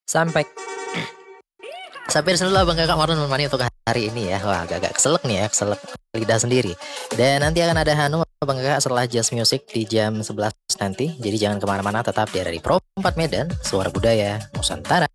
Sampai Sampai di sini lah Bang Kakak Marlon menemani untuk hari ini ya. Wah, agak-agak keselak nih ya, keselak lidah sendiri. Dan nanti akan ada Hanum Bang Kakak setelah Jazz Music di jam 11 nanti. Jadi jangan kemana-mana, tetap di dari Pro 4 Medan, Suara Budaya Nusantara.